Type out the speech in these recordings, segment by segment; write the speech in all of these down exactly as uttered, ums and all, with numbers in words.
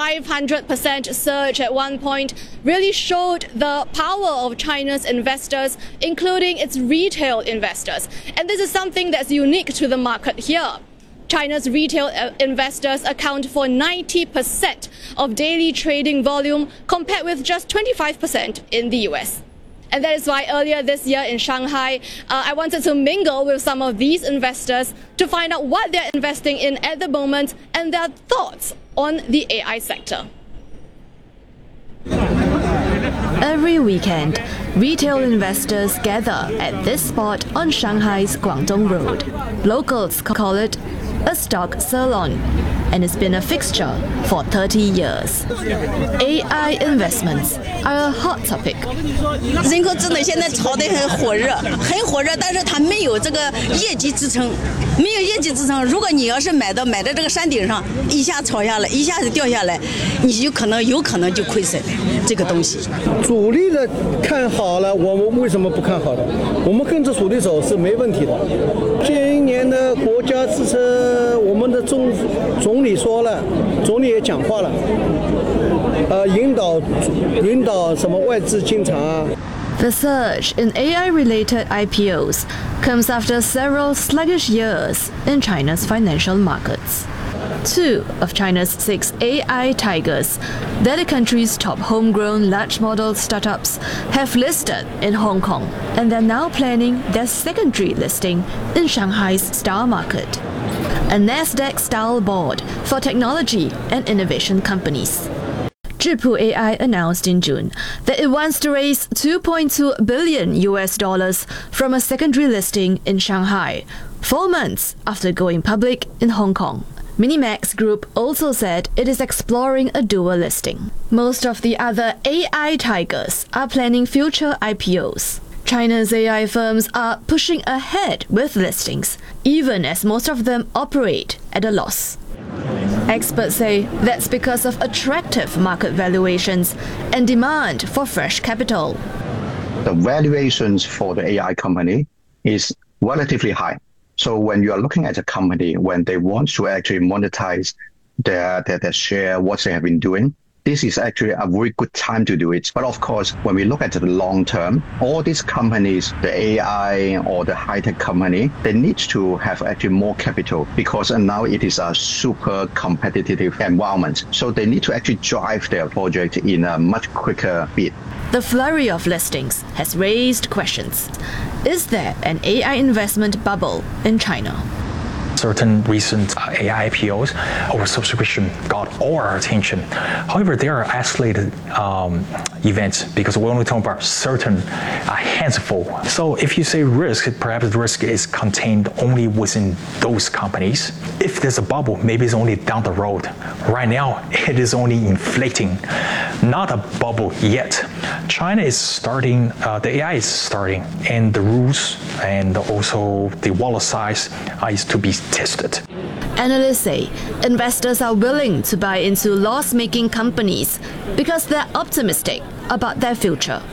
five hundred percent surge at one point really showed the power of China's investors, including its retail investors. And this is something that's unique to the market here. China's retail investors account for ninety percent of daily trading volume, compared with just twenty-five percent in the U S. And that is why earlier this year in Shanghai, uh, I wanted to mingle with some of these investors to find out what they're investing in at the moment and their thoughts on the A I sector. Every weekend, retail investors gather at this spot on Shanghai's Guangdong Road. Locals call it a stock salon, and it's been a fixture for thirty years. A I investments are a hot topic. 人工智能现在炒得很火热，很火热，但是它没有这个业绩支撑，没有业绩支撑。如果你要是买到买到这个山顶上，一下炒下来，一下子掉下来，你就可能有可能就亏损这个东西。 主力的看好了，我们为什么不看好的？我们跟着主力走是没问题的。今年的国家支撑。 我们的总总理说了，总理也讲话了，呃，引导引导什么外资进场啊。 The surge in A I-related I P Os comes after several sluggish years in China's financial markets. Two of China's six A I tigers, they're the country's top homegrown large model startups, have listed in Hong Kong, and they're now planning their secondary listing in Shanghai's Star Market, a NASDAQ-style board for technology and innovation companies. Zhipu A I announced in June that it wants to raise two point two billion U S dollars from a secondary listing in Shanghai, four months after going public in Hong Kong. Minimax Group also said it is exploring a dual listing. Most of the other A I tigers are planning future I P Os. China's A I firms are pushing ahead with listings, even as most of them operate at a loss. Experts say that's because of attractive market valuations and demand for fresh capital. The valuations for the A I company is relatively high. So when you are looking at a company, when they want to actually monetize their, their, their share, what they have been doing, this is actually a very good time to do it. But of course, when we look at the long term, all these companies, the A I or the high-tech company, they need to have actually more capital because now it is a super competitive environment. So they need to actually drive their project in a much quicker beat. The flurry of listings has raised questions. Is there an A I investment bubble in China? Certain recent A I I P Os oversubscription got all our attention. However, there are isolated um, events because we're only talking about certain uh, handful. So if you say risk, perhaps the risk is contained only within those companies. If there's a bubble, maybe it's only down the road. Right now, it is only inflating, not a bubble yet. China is starting, uh, the A I is starting, and the rules and also the wallet size uh, is to be tested. Analysts say investors are willing to buy into loss-making companies because they're optimistic about their future.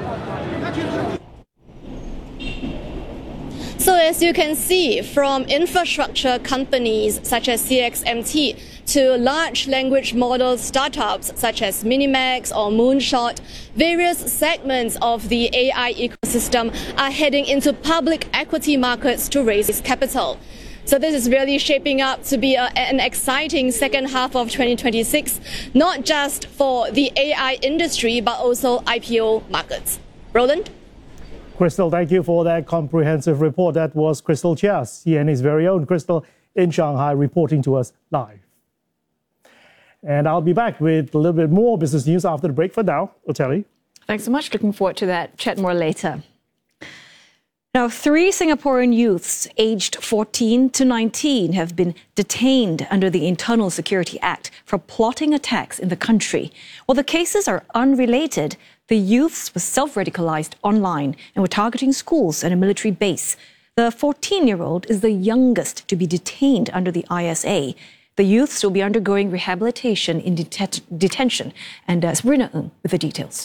So as you can see, from infrastructure companies such as C X M T to large language model startups such as Minimax or Moonshot, various segments of the A I ecosystem are heading into public equity markets to raise capital. So this is really shaping up to be a, an exciting second half of twenty twenty-six, not just for the A I industry, but also I P O markets. Roland? Crystal, thank you for that comprehensive report. That was Crystal Chia, C N A's very own Crystal, in Shanghai, reporting to us live. And I'll be back with a little bit more business news after the break. For now, Otelli. Thanks so much. Looking forward to that. Chat more later. Now, three Singaporean youths aged fourteen to nineteen have been detained under the Internal Security Act for plotting attacks in the country. While the cases are unrelated, the youths were self-radicalized online and were targeting schools and a military base. The fourteen-year-old is the youngest to be detained under the I S A. The youths will be undergoing rehabilitation in det- detention. And uh, Sabrina Ng with the details.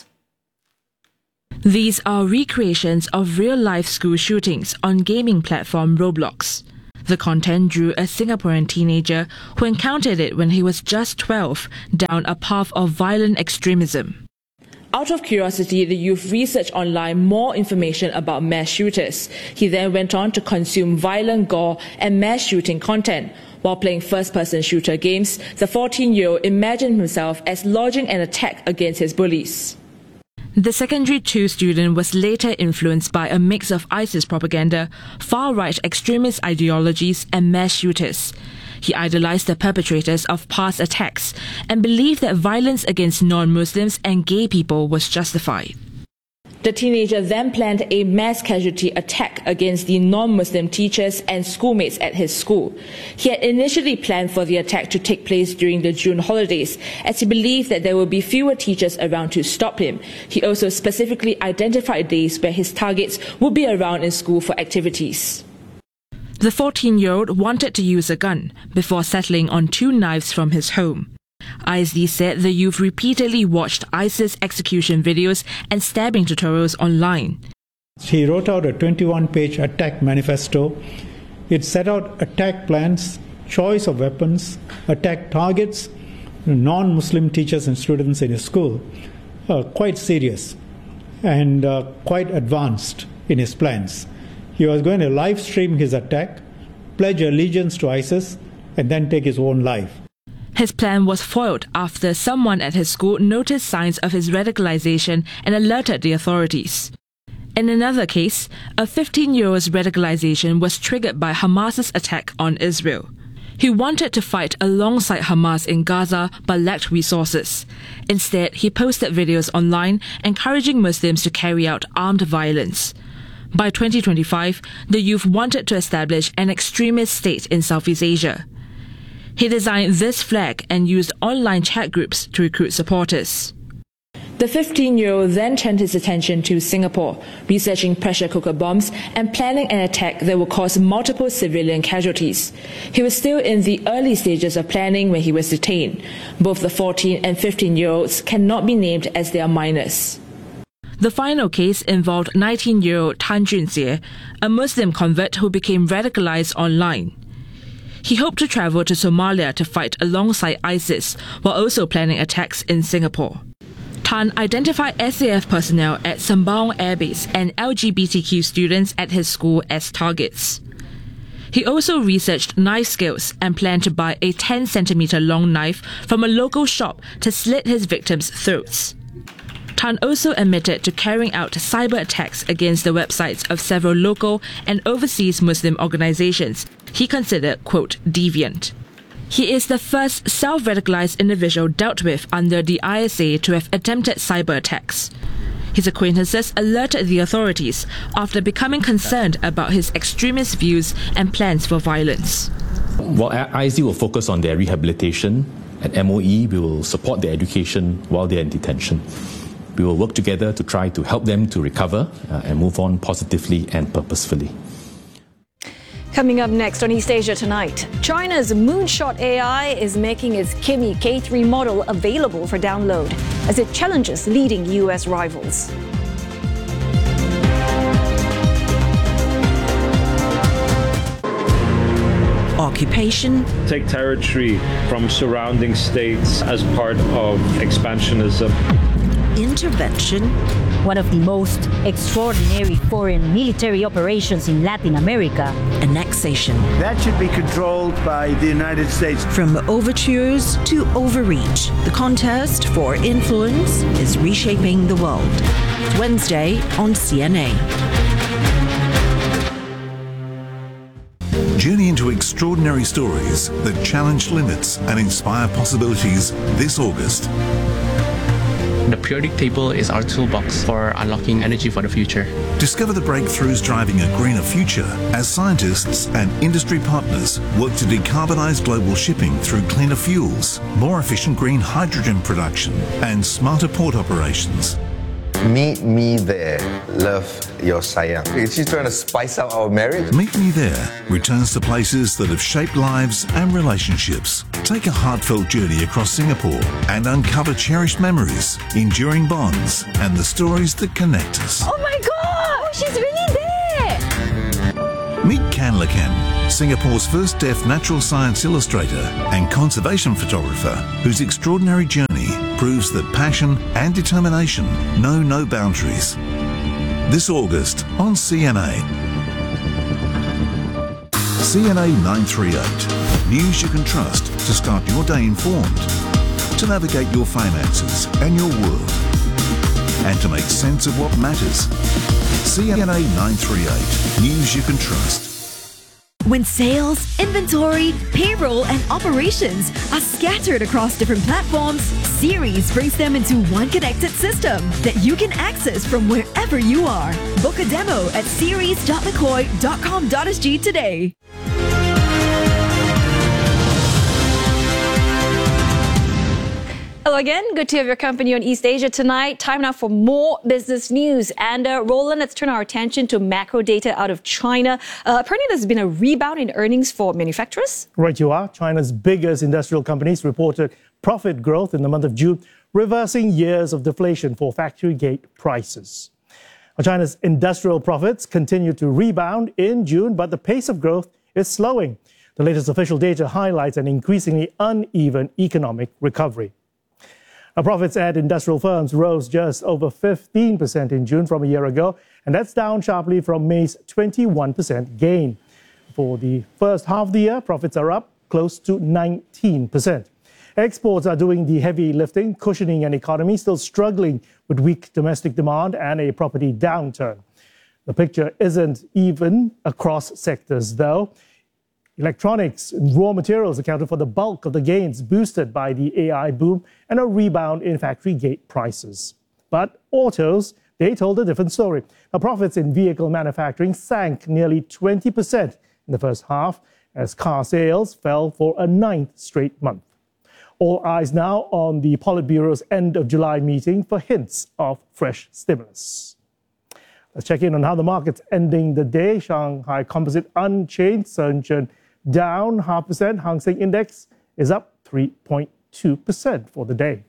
These are recreations of real-life school shootings on gaming platform Roblox. The content drew a Singaporean teenager who encountered it when he was just twelve down a path of violent extremism. Out of curiosity, the youth researched online more information about mass shooters. He then went on to consume violent gore and mass shooting content. While playing first-person shooter games, the fourteen-year-old imagined himself as lodging an attack against his bullies. The secondary two student was later influenced by a mix of ISIS propaganda, far-right extremist ideologies, and mass shooters. He idolized the perpetrators of past attacks and believed that violence against non-Muslims and gay people was justified. The teenager then planned a mass casualty attack against the non-Muslim teachers and schoolmates at his school. He had initially planned for the attack to take place during the June holidays, as he believed that there would be fewer teachers around to stop him. He also specifically identified days where his targets would be around in school for activities. The fourteen-year-old wanted to use a gun before settling on two knives from his home. I S D said the youth repeatedly watched ISIS execution videos and stabbing tutorials online. He wrote out a twenty-one page attack manifesto. It set out attack plans, choice of weapons, attack targets, non-Muslim teachers and students in his school. Uh, quite serious and uh, quite advanced in his plans. He was going to live stream his attack, pledge allegiance to ISIS, and then take his own life. His plan was foiled after someone at his school noticed signs of his radicalization and alerted the authorities. In another case, a fifteen-year-old's radicalization was triggered by Hamas's attack on Israel. He wanted to fight alongside Hamas in Gaza but lacked resources. Instead, he posted videos online encouraging Muslims to carry out armed violence. By twenty twenty-five, the youth wanted to establish an extremist state in Southeast Asia. He designed this flag and used online chat groups to recruit supporters. The fifteen-year-old then turned his attention to Singapore, researching pressure cooker bombs and planning an attack that would cause multiple civilian casualties. He was still in the early stages of planning when he was detained. Both the fourteen and fifteen-year-olds cannot be named as they are minors. The final case involved nineteen-year-old Tan Junxie, a Muslim convert who became radicalized online. He hoped to travel to Somalia to fight alongside ISIS while also planning attacks in Singapore. Tan identified S A F personnel at Sembawang Air Base and L G B T Q students at his school as targets. He also researched knife skills and planned to buy a ten centimeter long knife from a local shop to slit his victims' throats. Tan also admitted to carrying out cyber attacks against the websites of several local and overseas Muslim organizations he considered, quote, deviant. He is the first self-radicalized individual dealt with under the I S A to have attempted cyber attacks. His acquaintances alerted the authorities after becoming concerned about his extremist views and plans for violence. While I S D will focus on their rehabilitation, at M O E we will support their education while they're in detention. We will work together to try to help them to recover uh, and move on positively and purposefully. Coming up next on East Asia Tonight, China's Moonshot A I is making its Kimi K three model available for download as it challenges leading U S rivals. Occupation. Take territory from surrounding states as part of expansionism. Intervention. One of the most extraordinary foreign military operations in Latin America. Annexation. That should be controlled by the United States. From overtures to overreach, the contest for influence is reshaping the world. It's Wednesday on C N A. Journey into extraordinary stories that challenge limits and inspire possibilities this August. The periodic table is our toolbox for unlocking energy for the future. Discover the breakthroughs driving a greener future as scientists and industry partners work to decarbonize global shipping through cleaner fuels, more efficient green hydrogen production, and smarter port operations. Meet me there. Love your sayang. Is she trying to spice up our marriage? Meet Me There returns to places that have shaped lives and relationships. Take a heartfelt journey across Singapore and uncover cherished memories, enduring bonds, and the stories that connect us. Oh my God! She's really there! Meet Canlacan, Singapore's first deaf natural science illustrator and conservation photographer, whose extraordinary journey proves that passion and determination know no boundaries. This August on C N A. C N A nine thirty-eight. News you can trust to start your day informed, to navigate your finances and your world, and to make sense of what matters. C N A nine thirty-eight. News you can trust. When sales, inventory, payroll, and operations are scattered across different platforms, Ceres brings them into one connected system that you can access from wherever you are. Book a demo at ceres dot mccoy dot com dot s g today. Hello again. Good to have your company on East Asia tonight. Time now for more business news. And uh, Roland, let's turn our attention to macro data out of China. Uh, apparently, there's been a rebound in earnings for manufacturers. Right, you are. China's biggest industrial companies reported profit growth in the month of June, reversing years of deflation for factory gate prices. Now, China's industrial profits continue to rebound in June, but the pace of growth is slowing. The latest official data highlights an increasingly uneven economic recovery. Now, profits at industrial firms rose just over fifteen percent in June from a year ago, and that's down sharply from May's twenty-one percent gain. For the first half of the year, profits are up close to nineteen percent. Exports are doing the heavy lifting, cushioning an economy still struggling with weak domestic demand and a property downturn. The picture isn't even across sectors, though. Electronics and raw materials accounted for the bulk of the gains, boosted by the A I boom and a rebound in factory gate prices. But autos, they told a different story. Now, profits in vehicle manufacturing sank nearly twenty percent in the first half as car sales fell for a ninth straight month. All eyes now on the Politburo's end of July meeting for hints of fresh stimulus. Let's check in on how the market's ending the day. Shanghai Composite unchanged, Shenzhen down half percent. Hang Seng Index is up three point two percent for the day.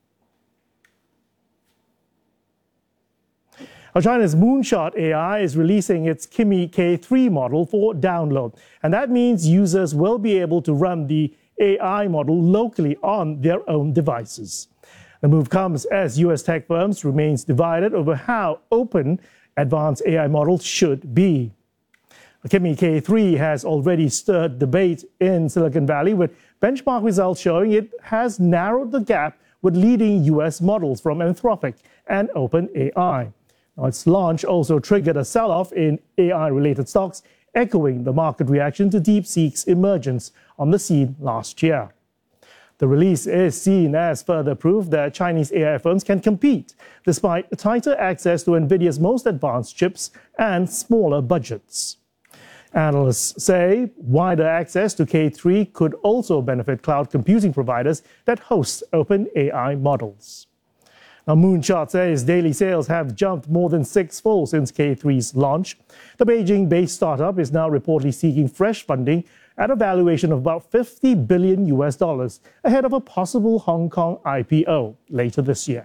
Now, China's Moonshot A I is releasing its Kimi K three model for download, and that means users will be able to run the A I model locally on their own devices. The move comes as U S tech firms remains divided over how open advanced A I models should be. Kimi K three has already stirred debate in Silicon Valley, with benchmark results showing it has narrowed the gap with leading U S models from Anthropic and OpenAI. Now, its launch also triggered a sell-off in A I-related stocks, echoing the market reaction to DeepSeek's emergence on the scene last year. The release is seen as further proof that Chinese A I firms can compete, despite tighter access to NVIDIA's most advanced chips and smaller budgets. Analysts say wider access to K three could also benefit cloud computing providers that host OpenAI models. Now, Moonshot says daily sales have jumped more than sixfold since K three's launch. The Beijing-based startup is now reportedly seeking fresh funding at a valuation of about fifty billion U S dollars, ahead of a possible Hong Kong I P O later this year.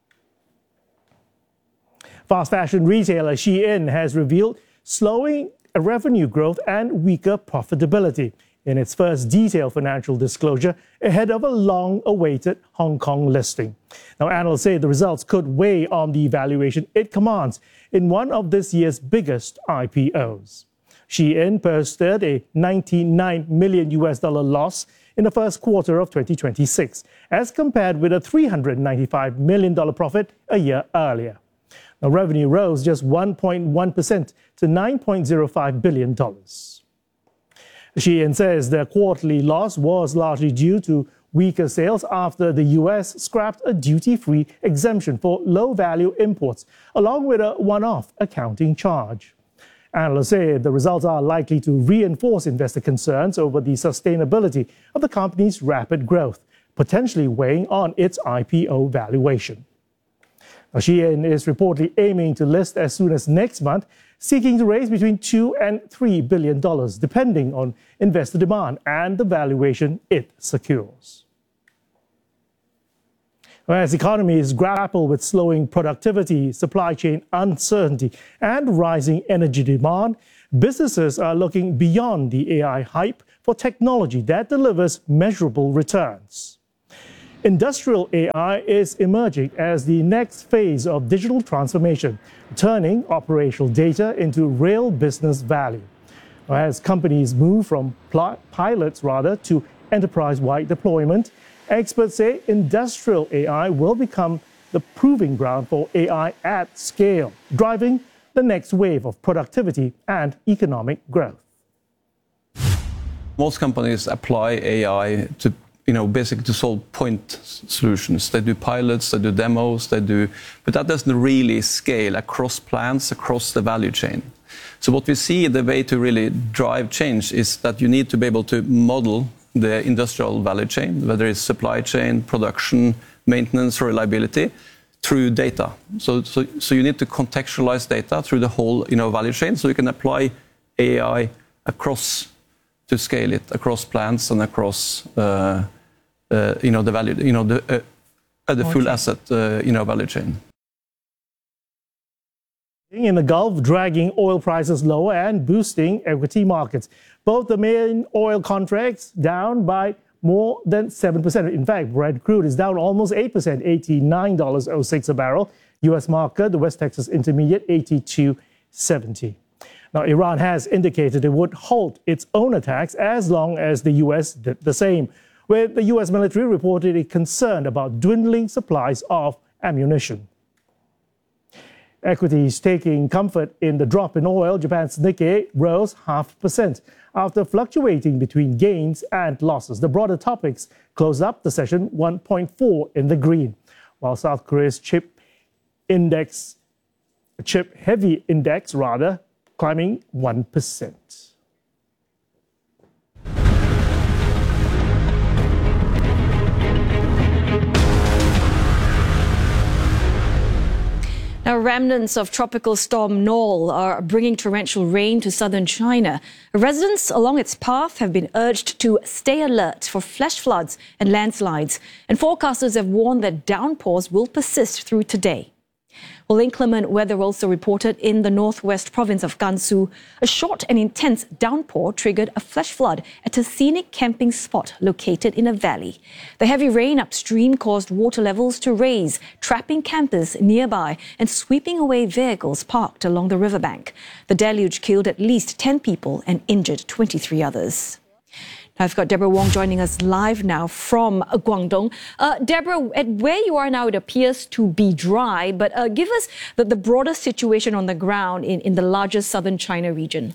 Fast fashion retailer Shein has revealed slowing revenue growth and weaker profitability in its first detailed financial disclosure ahead of a long-awaited Hong Kong listing. Now, analysts say the results could weigh on the valuation it commands in one of this year's biggest I P Os. Shein posted a ninety-nine million U S dollar loss in the first quarter of twenty twenty-six, as compared with a three hundred ninety-five million dollar profit a year earlier. Now, revenue rose just one point one percent to nine point zero five billion dollars. Shein says the quarterly loss was largely due to weaker sales after the U S scrapped a duty-free exemption for low-value imports, along with a one-off accounting charge. Analysts say the results are likely to reinforce investor concerns over the sustainability of the company's rapid growth, potentially weighing on its I P O valuation. Now, Shein is reportedly aiming to list as soon as next month, seeking to raise between two and three billion dollars, depending on investor demand and the valuation it secures. As economies grapple with slowing productivity, supply chain uncertainty, and rising energy demand, businesses are looking beyond the A I hype for technology that delivers measurable returns. Industrial A I is emerging as the next phase of digital transformation, turning operational data into real business value. As companies move from pilots rather to enterprise-wide deployment, experts say industrial A I will become the proving ground for A I at scale, driving the next wave of productivity and economic growth. Most companies apply A I to, you know, basically to solve point solutions. They do pilots, they do demos, they do, but that doesn't really scale across plants, across the value chain. So what we see, the way to really drive change is that you need to be able to model the industrial value chain, whether it's supply chain, production, maintenance, reliability, through data. So, so, so you need to contextualize data through the whole, you know, value chain, so you can apply A I across, to scale it across plants and across, uh, uh, you know, the value, you know, the, uh, the full asset, uh, you know, value chain. In the Gulf, dragging oil prices lower and boosting equity markets. Both the main oil contracts down by more than seven percent. In fact, Brent crude is down almost eight percent, eighty-nine dollars and oh six cents a barrel. U S market, the West Texas Intermediate, eighty-two seventy. Now, Iran has indicated it would halt its own attacks as long as the U S did the same, with the U S military reportedly concerned about dwindling supplies of ammunition. Equities taking comfort in the drop in oil, Japan's Nikkei rose half percent after fluctuating between gains and losses. The broader topics closed up the session one point four in the green, while South Korea's chip index, chip heavy index rather, climbing one percent. Now, remnants of Tropical Storm Noel are bringing torrential rain to southern China. Residents along its path have been urged to stay alert for flash floods and landslides, and forecasters have warned that downpours will persist through today. Well, inclement weather also reported in the northwest province of Gansu. A short and intense downpour triggered a flash flood at a scenic camping spot located in a valley. The heavy rain upstream caused water levels to rise, trapping campers nearby and sweeping away vehicles parked along the riverbank. The deluge killed at least ten people and injured twenty-three others. Now, I've got Deborah Wong joining us live now from Guangdong. Uh, Deborah, at where you are now, it appears to be dry, but uh, give us the, the broader situation on the ground in, in the largest southern China region.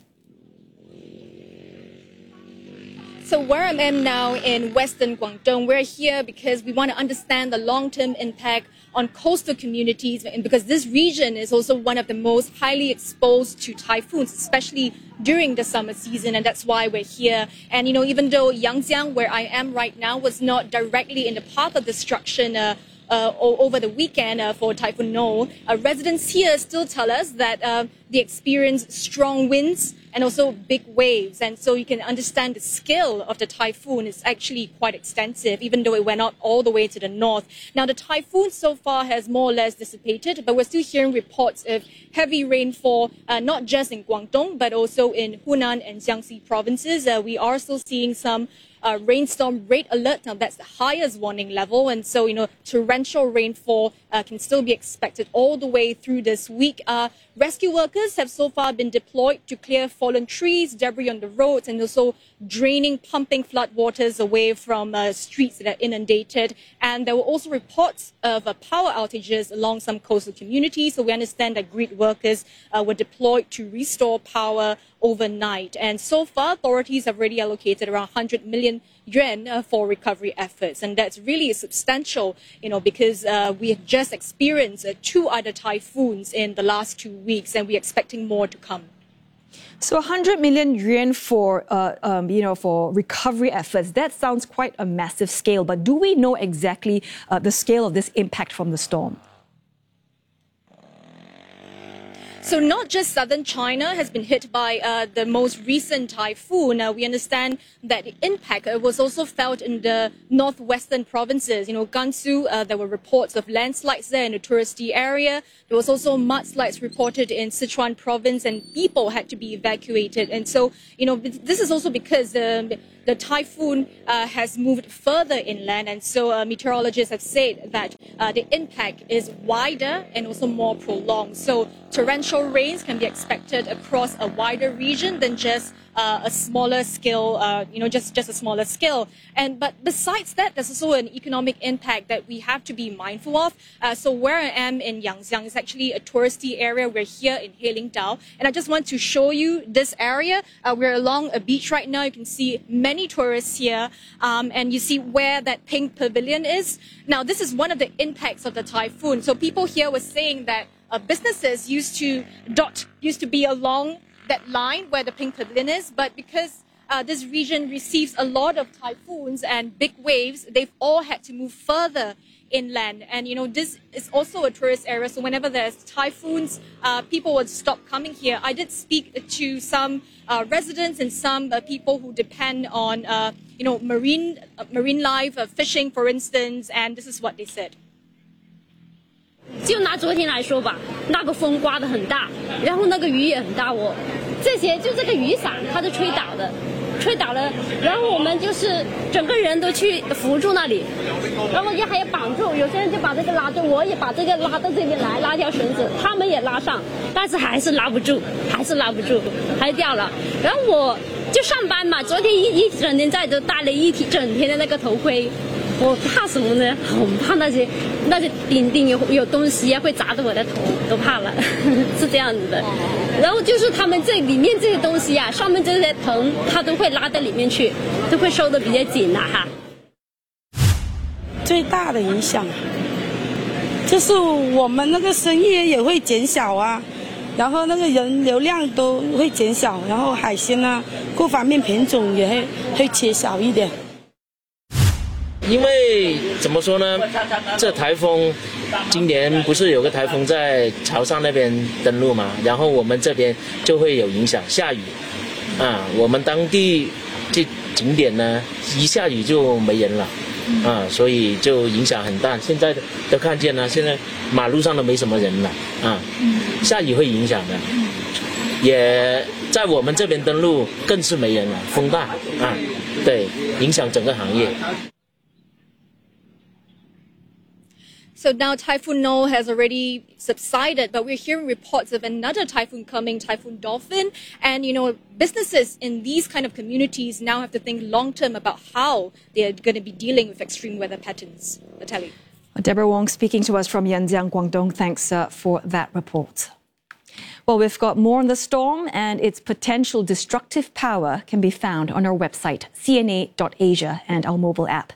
So where I am now in western Guangdong, we're here because we want to understand the long-term impact on coastal communities, and because this region is also one of the most highly exposed to typhoons, especially during the summer season, and that's why we're here. And, you know, even though Yangjiang, where I am right now, was not directly in the path of destruction uh, uh, over the weekend uh, for Typhoon Noel, uh, residents here still tell us that uh, they experienced strong winds and also big waves. And so you can understand the scale of the typhoon is actually quite extensive, even though it went out all the way to the north. Now, the typhoon so far has more or less dissipated, but we're still hearing reports of heavy rainfall, uh, not just in Guangdong, but also in Hunan and Jiangxi provinces. Uh, we are still seeing some Uh, rainstorm rate alert. Now, that's the highest warning level. And so, you know, torrential rainfall uh, can still be expected all the way through this week. Uh, rescue workers have so far been deployed to clear fallen trees, debris on the roads, and also draining, pumping floodwaters away from uh, streets that are inundated. And there were also reports of uh, power outages along some coastal communities. So we understand that grid workers uh, were deployed to restore power overnight. And so far, authorities have already allocated around one hundred million yuan uh, for recovery efforts. And that's really substantial, you know, because uh, we have just experienced uh, two other typhoons in the last two weeks, and we're expecting more to come. So one hundred million yuan for, uh, um, you know, for recovery efforts, that sounds quite a massive scale. But do we know exactly uh, the scale of this impact from the storm? So not just southern China has been hit by uh, the most recent typhoon. Uh, we understand that the impact uh, was also felt in the northwestern provinces. You know, Gansu, uh, there were reports of landslides there in the touristy area. There was also mudslides reported in Sichuan province, and people had to be evacuated. And so, you know, this is also because the, the typhoon uh, has moved further inland. And so uh, meteorologists have said that uh, the impact is wider and also more prolonged. So torrential rains can be expected across a wider region than just uh, a smaller scale, uh, you know, just, just a smaller scale. And but besides that, there's also an economic impact that we have to be mindful of. Uh, so where I am in Yangjiang is actually a touristy area. We're here in Heilingdao, and I just want to show you this area. Uh, we're along a beach right now. You can see many tourists here, um, and you see where that pink pavilion is. Now, this is one of the impacts of the typhoon. So people here were saying that uh, businesses used to dot used to be along that line where the pink pavilion is, but because uh, this region receives a lot of typhoons and big waves, they've all had to move further inland. And you know, this is also a tourist area, so whenever there's typhoons, uh, people would stop coming here. I did speak to some uh, residents and some uh, people who depend on uh, you know, marine uh, marine life, uh, fishing, for instance, and this is what they said. 就拿昨天来说吧，那个风刮得很大，然后那个雨也很大，我这些就这个雨伞它是吹倒的，吹倒了，然后我们就是整个人都去扶住那里，然后也还要绑住，有些人就把这个拉住，我也把这个拉到这边来，拉条绳子，他们也拉上，但是还是拉不住，还是拉不住，还掉了，然后我就上班嘛，昨天一一整天在这戴了一整天的那个头盔。我怕什么呢？我怕那些那些顶顶有有东西啊，会砸到我的头，都怕了，是这样子的。然后就是他们这里面这些东西啊，上面这些藤，它都会拉到里面去，都会收得比较紧了哈。 最大的影响就是我们那个生意也会减少啊，然后那个人流量都会减少，然后海鲜啊各方面品种也会会缺少一点。 因为怎么说呢，这台风今年不是有个台风在潮汕那边登陆嘛，然后我们这边就会有影响，下雨啊，我们当地这景点呢一下雨就没人了啊，所以就影响很大。现在都看见了，现在马路上都没什么人了啊，下雨会影响的，也在我们这边登陆更是没人了，风大啊，对，影响整个行业。 So now Typhoon No has already subsided, but we're hearing reports of another typhoon coming, Typhoon Dolphin. And, you know, businesses in these kind of communities now have to think long-term about how they're going to be dealing with extreme weather patterns. Natalie. Deborah Wong speaking to us from Yanjiang, Guangdong. Thanks uh, for that report. Well, we've got more on the storm, and its potential destructive power can be found on our website, C N A dot Asia, and our mobile app.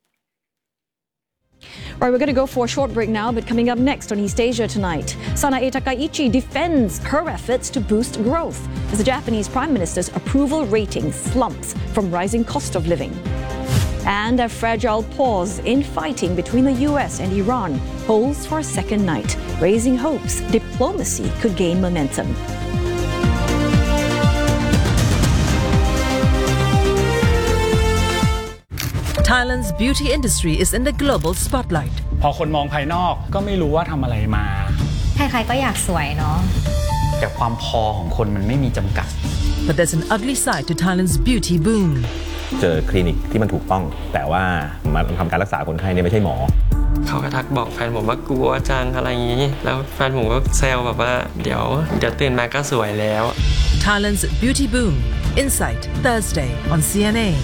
All right, we're going to go for a short break now, but coming up next on East Asia tonight, Sanae Takaichi defends her efforts to boost growth as the Japanese Prime Minister's approval rating slumps from rising cost of living. And a fragile pause in fighting between the U S and Iran holds for a second night, raising hopes diplomacy could gain momentum. Thailand's beauty industry is in the global spotlight. พอคนมองภายนอกก็ไม่รู้ว่าทำอะไรมาใครๆก็อยากสวยเนาะแต่ความพอของคนมันไม่มีจำกัด But there's an ugly side to Thailand's beauty boom. เจอคลินิกที่มันถูกต้องแต่ว่ามาทำการรักษาคนไข้เนี่ยไม่ใช่หมอเขาก็ทักบอกแฟนผมว่ากลัวจังอะไรอย่างนี้แล้วแฟนผมก็แซวแบบว่าเดี๋ยวเดี๋ยวตื่นมาก็สวยแล้ว Thailand's beauty boom. Insight Thursday on C N A.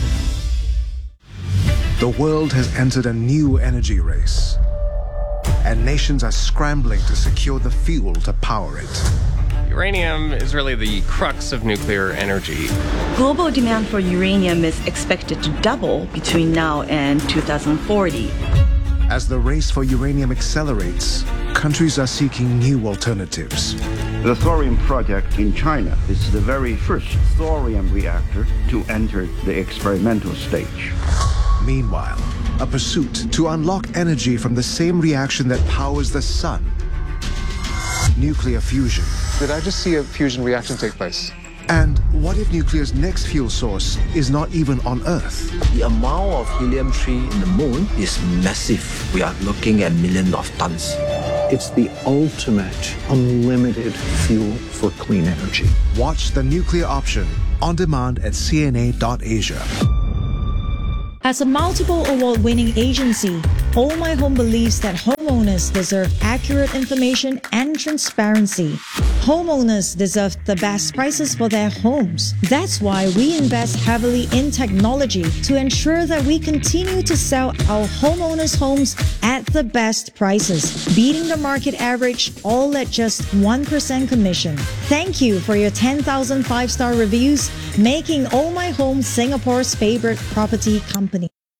The world has entered a new energy race, and nations are scrambling to secure the fuel to power it. Uranium is really the crux of nuclear energy. Global demand for uranium is expected to double between now and two thousand forty. As the race for uranium accelerates, countries are seeking new alternatives. The thorium project in China is the very first thorium reactor to enter the experimental stage. Meanwhile, a pursuit to unlock energy from the same reaction that powers the sun. Nuclear fusion Did I just see a fusion reaction take place? And what if nuclear's next fuel source is not even on Earth? The amount of helium three in the moon is massive. We are looking at millions of tons. It's the ultimate unlimited fuel for clean energy. Watch The Nuclear Option on demand at C N A dot Asia. As a multiple award-winning agency, Oh My Home believes that homeowners deserve accurate information and transparency. Homeowners deserve the best prices for their homes. That's why we invest heavily in technology to ensure that we continue to sell our homeowners' homes at the best prices, beating the market average, all at just one percent commission. Thank you for your ten thousand five-star reviews, making Oh My Home Singapore's favorite property company.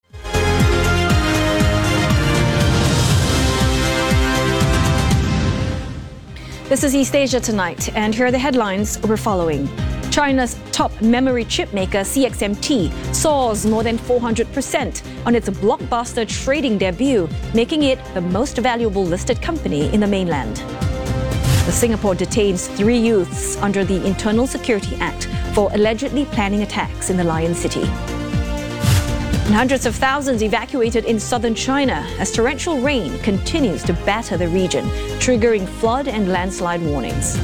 This is East Asia Tonight, and here are the headlines we're following. China's top memory chip maker C X M T soars more than four hundred percent on its blockbuster trading debut, making it the most valuable listed company in the mainland. The Singapore detains three youths under the Internal Security Act for allegedly planning attacks in the Lion City. And hundreds of thousands evacuated in southern China as torrential rain continues to batter the region, triggering flood and landslide warnings.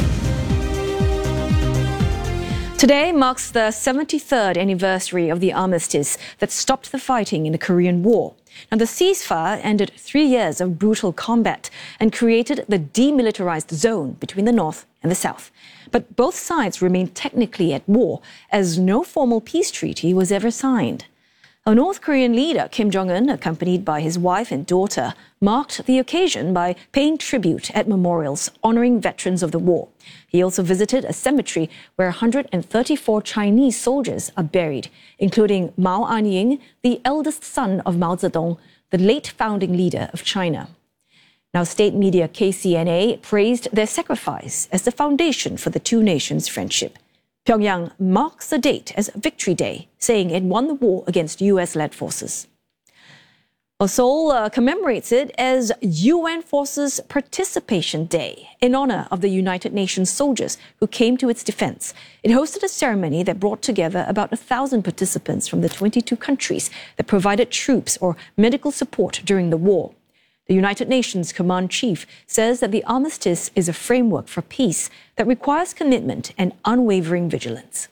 Today marks the seventy-third anniversary of the armistice that stopped the fighting in the Korean War. Now, the ceasefire ended three years of brutal combat and created the demilitarized zone between the north and the south. But both sides remain technically at war, as no formal peace treaty was ever signed. A North Korean leader, Kim Jong-un, accompanied by his wife and daughter, marked the occasion by paying tribute at memorials honoring veterans of the war. He also visited a cemetery where one hundred thirty-four Chinese soldiers are buried, including Mao Anying, the eldest son of Mao Zedong, the late founding leader of China. Now, state media K C N A praised their sacrifice as the foundation for the two nations' friendship. Pyongyang marks the date as Victory Day, saying it won the war against U S-led forces. Well, Seoul uh, commemorates it as U N Forces Participation Day in honor of the United Nations soldiers who came to its defense. It hosted a ceremony that brought together about a thousand participants from the twenty-two countries that provided troops or medical support during the war. The United Nations Command Chief says that the armistice is a framework for peace that requires commitment and unwavering vigilance.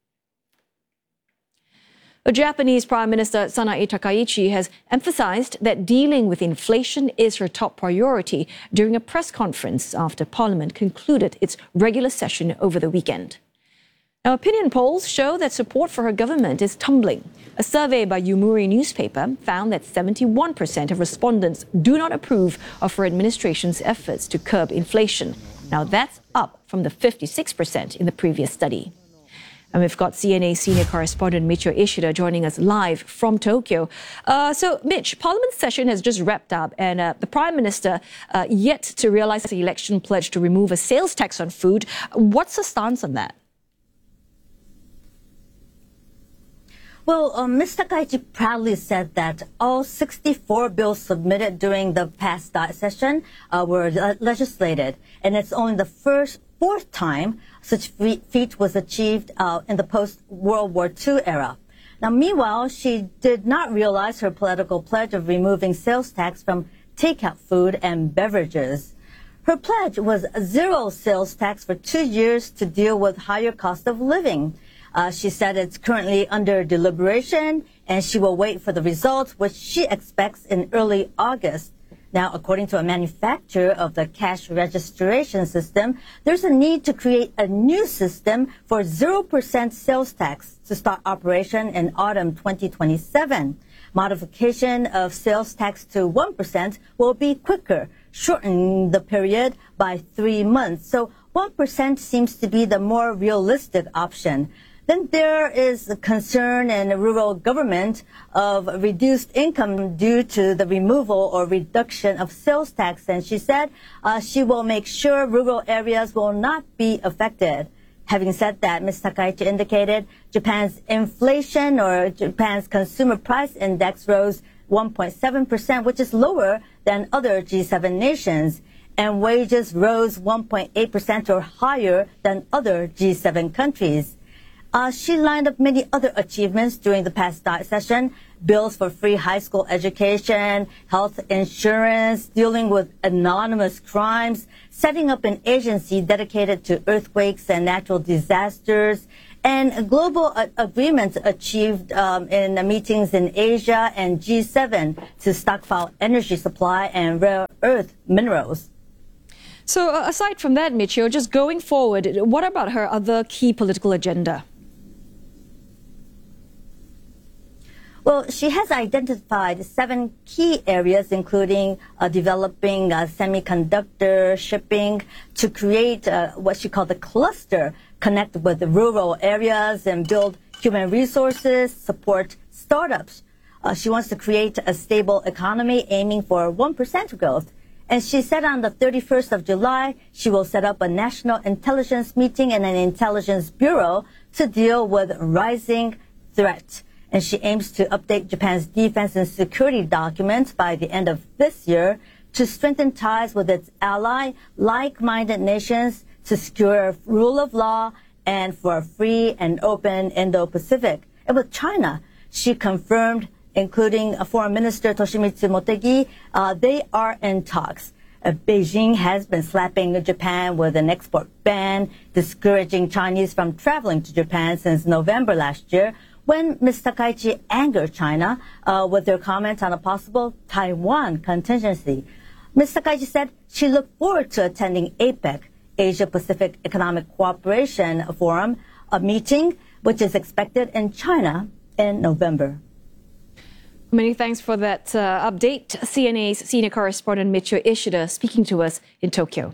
The Japanese Prime Minister Sanae Takaichi has emphasized that dealing with inflation is her top priority during a press conference after Parliament concluded its regular session over the weekend. Now, opinion polls show that support for her government is tumbling. A survey by Yomiuri newspaper found that seventy-one percent of respondents do not approve of her administration's efforts to curb inflation. Now, that's up from the fifty-six percent in the previous study. And we've got C N A senior correspondent Michio Ishida joining us live from Tokyo. Uh, so, Mitch, Parliament session has just wrapped up, and uh, the Prime Minister uh, yet to realise the election pledge to remove a sales tax on food. What's the stance on that? Well, uh, Miz Takaichi proudly said that all sixty-four bills submitted during the past session uh, were le- legislated, and it's only the first fourth time such feat was achieved uh, in the post-World War Two era. Now, meanwhile, she did not realize her political pledge of removing sales tax from takeout food and beverages. Her pledge was zero sales tax for two years to deal with higher cost of living. Uh, she said it's currently under deliberation, and she will wait for the results, which she expects in early August. Now, according to a manufacturer of the cash registration system, there's a need to create a new system for zero percent sales tax to start operation in autumn twenty twenty-seven. Modification of sales tax to one percent will be quicker, shortening the period by three months. So one percent seems to be the more realistic option. Then there is the concern in the rural government of reduced income due to the removal or reduction of sales tax. And she said uh, she will make sure rural areas will not be affected. Having said that, Miz Takaichi indicated Japan's inflation or Japan's consumer price index rose one point seven percent, which is lower than other G seven nations. and wages rose one point eight percent or higher than other G seven countries. Uh, she lined up many other achievements during the past Diet session: bills for free high school education, health insurance, dealing with anonymous crimes, setting up an agency dedicated to earthquakes and natural disasters, and global uh, agreements achieved um, in the meetings in Asia and G seven to stockpile energy supply and rare earth minerals. So uh, aside from that, Michio, just going forward, what about her other key political agenda? Well, she has identified seven key areas, including uh, developing uh, semiconductor shipping to create uh, what she called the cluster, connect with the rural areas and build human resources, support startups. Uh, she wants to create a stable economy aiming for one percent growth. And she said on the thirty-first of July, she will set up a national intelligence meeting and an intelligence bureau to deal with rising threats. And she aims to update Japan's defense and security documents by the end of this year to strengthen ties with its ally, like-minded nations, to secure rule of law and for a free and open Indo-Pacific. And with China, she confirmed, including Foreign Minister Toshimitsu Motegi, uh, they are in talks. Uh, Beijing has been slapping Japan with an export ban, discouraging Chinese from traveling to Japan since November last year, when Miz Takaichi angered China uh, with her comment on a possible Taiwan contingency. Miz Takaichi said she looked forward to attending APEC, Asia-Pacific Economic Cooperation Forum, a meeting which is expected in China in November. Many thanks for that uh, update. C N A's senior correspondent Michio Ishida speaking to us in Tokyo.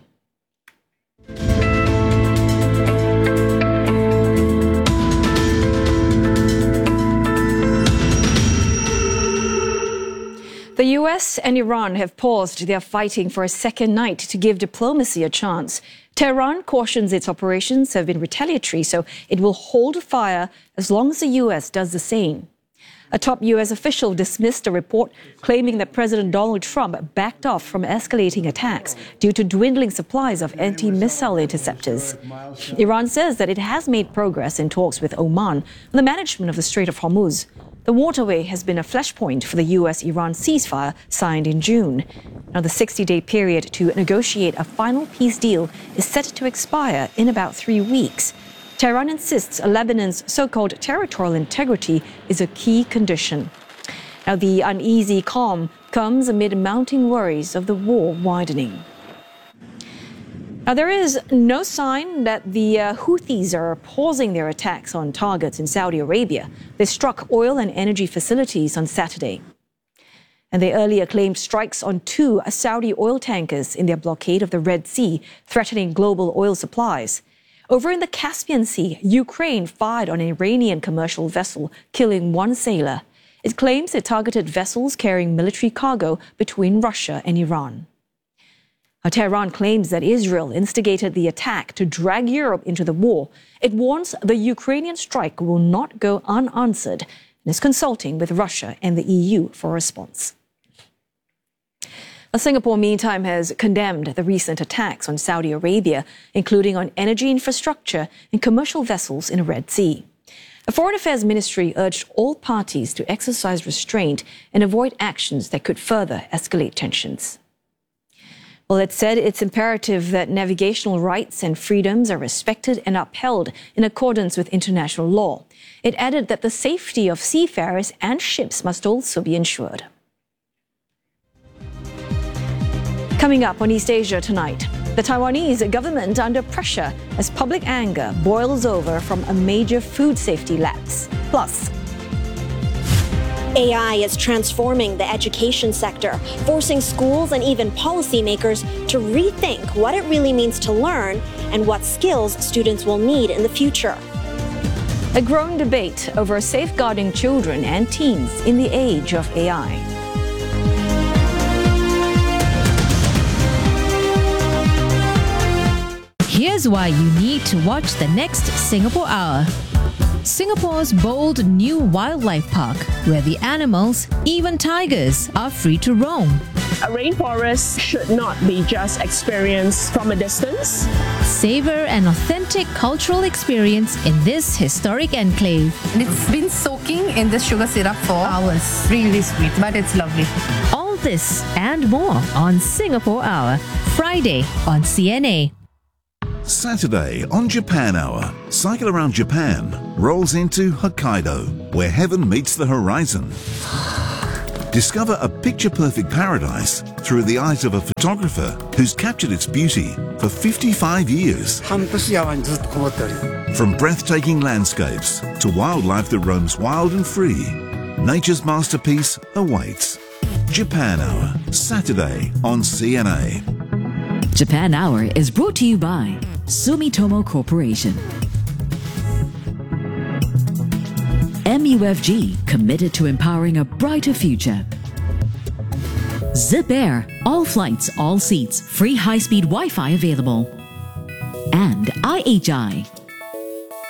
The U S and Iran have paused their fighting for a second night to give diplomacy a chance. Tehran cautions its operations have been retaliatory, so it will hold fire as long as the U S does the same. A top U S official dismissed a report claiming that President Donald Trump backed off from escalating attacks due to dwindling supplies of anti-missile interceptors. Iran says that it has made progress in talks with Oman on the management of the Strait of Hormuz. The waterway has been a flashpoint for the U S-Iran ceasefire signed in June. Now, the sixty-day period to negotiate a final peace deal is set to expire in about three weeks. Tehran insists Lebanon's so-called territorial integrity is a key condition. Now, the uneasy calm comes amid mounting worries of the war widening. Now, there is no sign that the uh, Houthis are pausing their attacks on targets in Saudi Arabia. They struck oil and energy facilities on Saturday. And they earlier claimed strikes on two Saudi oil tankers in their blockade of the Red Sea, threatening global oil supplies. Over in the Caspian Sea, Ukraine fired on an Iranian commercial vessel, killing one sailor. It claims it targeted vessels carrying military cargo between Russia and Iran. Now, Tehran claims that Israel instigated the attack to drag Europe into the war. It warns the Ukrainian strike will not go unanswered and is consulting with Russia and the E U for a response. Now, Singapore, meantime, has condemned the recent attacks on Saudi Arabia, including on energy infrastructure and commercial vessels in the Red Sea. The Foreign Affairs Ministry urged all parties to exercise restraint and avoid actions that could further escalate tensions. Well, it said it's imperative that navigational rights and freedoms are respected and upheld in accordance with international law. It added that the safety of seafarers and ships must also be ensured. Coming up on East Asia tonight, the Taiwanese government under pressure as public anger boils over from a major food safety lapse. Plus, A I is transforming the education sector, forcing schools and even policymakers to rethink what it really means to learn and what skills students will need in the future. A growing debate over safeguarding children and teens in the age of A I. Here's why you need to watch the next Singapore Hour. Singapore's bold new wildlife park, where the animals, even tigers, are free to roam. A rainforest should not be just experienced from a distance. Savor an authentic cultural experience in this historic enclave. And it's been soaking in the sugar syrup for hours. Really sweet, but it's lovely. All this and more on Singapore Hour, Friday on C N A. Saturday on Japan Hour, Cycle Around Japan rolls into Hokkaido, where heaven meets the horizon. Discover a picture-perfect paradise through the eyes of a photographer who's captured its beauty for fifty-five years. From breathtaking landscapes to wildlife that roams wild and free, nature's masterpiece awaits. Japan Hour, Saturday on C N A. Japan Hour is brought to you by Sumitomo Corporation. M U F G, committed to empowering a brighter future. Zip Air, all flights, all seats, free high-speed Wi-Fi available. And I H I,